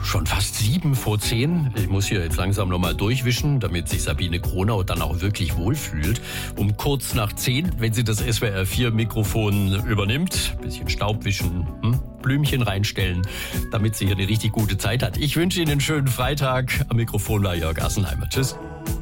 Schon fast 7:07. Ich muss hier jetzt langsam nochmal durchwischen, damit sich Sabine Gronau dann auch wirklich wohlfühlt. Um kurz nach 10, wenn sie das SWR 4 Mikrofon übernimmt, bisschen Staub wischen, Blümchen reinstellen, damit sie hier eine richtig gute Zeit hat. Ich wünsche Ihnen einen schönen Freitag. Am Mikrofon war Jörg Assenheimer. Tschüss.